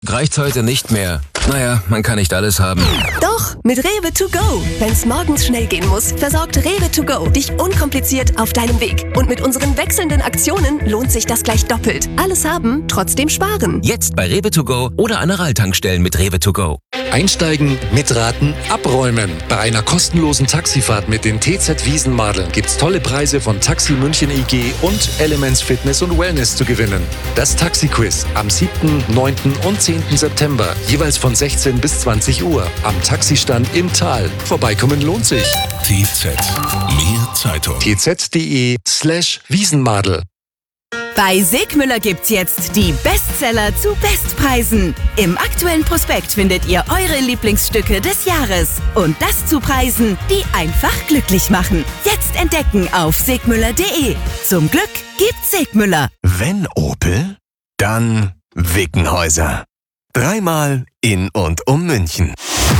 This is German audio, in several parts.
Reicht heute nicht mehr. Naja, man kann nicht alles haben. Doch, mit Rewe to go. Wenn's morgens schnell gehen muss, versorgt Rewe to go dich unkompliziert auf deinem Weg. Und mit unseren wechselnden Aktionen lohnt sich das gleich doppelt. Alles haben, trotzdem sparen. Jetzt bei Rewe to go oder an Aral-Tankstellen mit Rewe to go. Einsteigen, mitraten, abräumen. Bei einer kostenlosen Taxifahrt mit den TZ Wiesenmadeln gibt's tolle Preise von Taxi München EG und Elements Fitness und Wellness zu gewinnen. Das Taxi-Quiz am 7., 9. und 10. September, jeweils von 16 bis 20 Uhr am Taxistand im Tal. Vorbeikommen lohnt sich. TZ. Mehr Zeitung. tz.de/Wiesenmadel. Bei Segmüller gibt's jetzt die Bestseller zu Bestpreisen. Im aktuellen Prospekt findet ihr eure Lieblingsstücke des Jahres. Und das zu Preisen, die einfach glücklich machen. Jetzt entdecken auf segmüller.de. Zum Glück gibt's Segmüller. Wenn Opel, dann Wickenhäuser. 3-mal in und um München.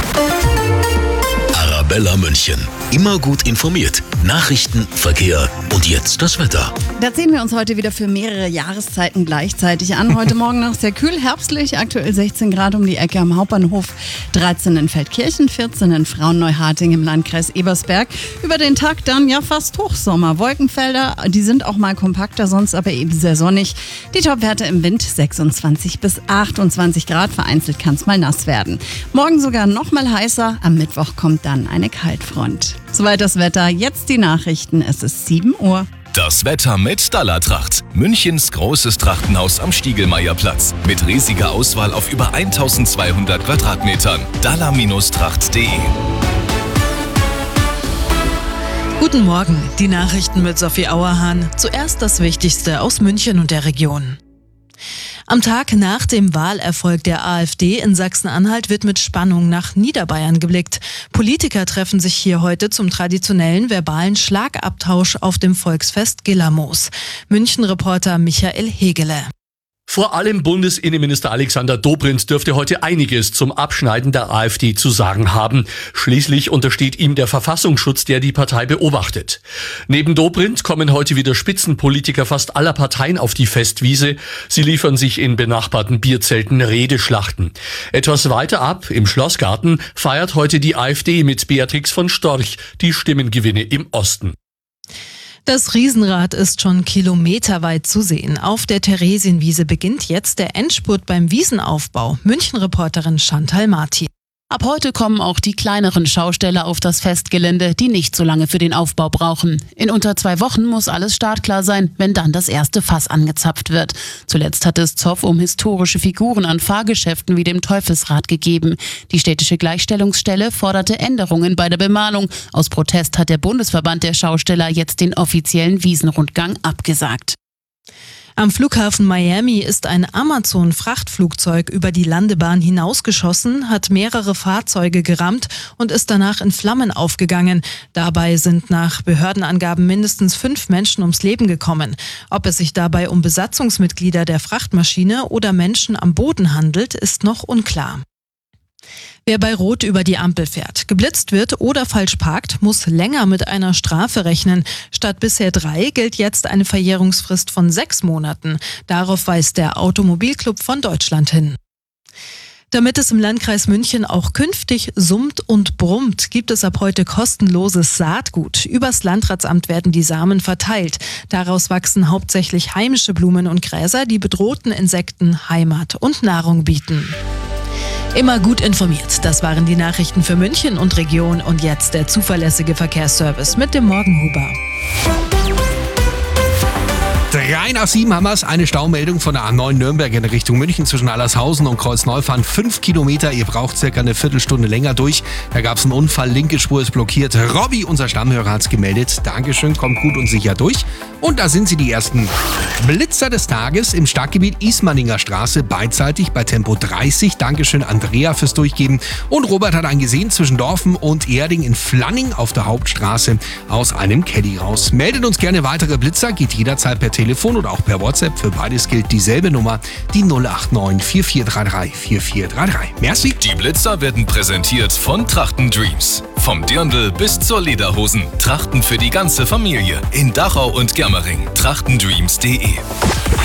Arabella München. Immer gut informiert. Nachrichten, Verkehr und jetzt das Wetter. Da ziehen wir uns heute wieder für mehrere Jahreszeiten gleichzeitig an. Heute Morgen noch sehr kühl, herbstlich, aktuell 16 Grad um die Ecke am Hauptbahnhof, 13 in Feldkirchen, 14 in Frauenneuharting im Landkreis Ebersberg. Über den Tag dann ja fast Hochsommer. Wolkenfelder, die sind auch mal kompakter, sonst aber eben sehr sonnig. Die Topwerte im Wind 26 bis 28 Grad, vereinzelt kann es mal nass werden. Morgen sogar noch mal heißer, am Mittwoch kommt dann eine Kaltfront. Soweit das Wetter, jetzt die Nachrichten, es ist 7 Uhr. Das Wetter mit Dallatracht. Münchens großes Trachtenhaus am Stiegelmeierplatz. Mit riesiger Auswahl auf über 1200 Quadratmetern. Dalla-tracht.de. Guten Morgen, die Nachrichten mit Sophie Auerhahn. Zuerst das Wichtigste aus München und der Region. Am Tag nach dem Wahlerfolg der AfD in Sachsen-Anhalt wird mit Spannung nach Niederbayern geblickt. Politiker treffen sich hier heute zum traditionellen verbalen Schlagabtausch auf dem Volksfest Gillermoos. München-Reporter Michael Hegele. Vor allem Bundesinnenminister Alexander Dobrindt dürfte heute einiges zum Abschneiden der AfD zu sagen haben. Schließlich untersteht ihm der Verfassungsschutz, der die Partei beobachtet. Neben Dobrindt kommen heute wieder Spitzenpolitiker fast aller Parteien auf die Festwiese. Sie liefern sich in benachbarten Bierzelten Redeschlachten. Etwas weiter ab, im Schlossgarten, feiert heute die AfD mit Beatrix von Storch die Stimmengewinne im Osten. Das Riesenrad ist schon kilometerweit zu sehen. Auf der Theresienwiese beginnt jetzt der Endspurt beim Wiesenaufbau. München-Reporterin Chantal Martin. Ab heute kommen auch die kleineren Schausteller auf das Festgelände, die nicht so lange für den Aufbau brauchen. In unter 2 Wochen muss alles startklar sein, wenn dann das erste Fass angezapft wird. Zuletzt hat es Zoff um historische Figuren an Fahrgeschäften wie dem Teufelsrad gegeben. Die städtische Gleichstellungsstelle forderte Änderungen bei der Bemalung. Aus Protest hat der Bundesverband der Schausteller jetzt den offiziellen Wiesenrundgang abgesagt. Am Flughafen Miami ist ein Amazon-Frachtflugzeug über die Landebahn hinausgeschossen, hat mehrere Fahrzeuge gerammt und ist danach in Flammen aufgegangen. Dabei sind nach Behördenangaben mindestens 5 Menschen ums Leben gekommen. Ob es sich dabei um Besatzungsmitglieder der Frachtmaschine oder Menschen am Boden handelt, ist noch unklar. Wer bei Rot über die Ampel fährt, geblitzt wird oder falsch parkt, muss länger mit einer Strafe rechnen. Statt bisher 3 gilt jetzt eine Verjährungsfrist von 6 Monaten. Darauf weist der Automobilclub von Deutschland hin. Damit es im Landkreis München auch künftig summt und brummt, gibt es ab heute kostenloses Saatgut. Übers Landratsamt werden die Samen verteilt. Daraus wachsen hauptsächlich heimische Blumen und Gräser, die bedrohten Insekten Heimat und Nahrung bieten. Immer gut informiert. Das waren die Nachrichten für München und Region und jetzt der zuverlässige Verkehrsservice mit dem Morgenhuber. 3 nach 7 haben wir es. Eine Staumeldung von der A9 Nürnberg in Richtung München zwischen Allershausen und Kreuzneufahren. 5 Kilometer. Ihr braucht circa eine Viertelstunde länger durch. Da gab es einen Unfall. Linke Spur ist blockiert. Robby, unser Stammhörer, hat es gemeldet. Dankeschön. Kommt gut und sicher durch. Und da sind sie, die ersten Blitzer des Tages im Stadtgebiet Ismaninger Straße. Beidseitig bei Tempo 30. Dankeschön, Andrea, fürs Durchgeben. Und Robert hat einen gesehen zwischen Dorfen und Erding in Flanning auf der Hauptstraße aus einem Caddy raus. Meldet uns gerne weitere Blitzer. Geht jederzeit per Telefon oder auch per WhatsApp. Für beides gilt dieselbe Nummer, die 089 4433 4433. Merci. Die Blitzer werden präsentiert von Trachten Dreams. Vom Dirndl bis zur Lederhosen. Trachten für die ganze Familie. In Dachau und Germering. Trachtendreams.de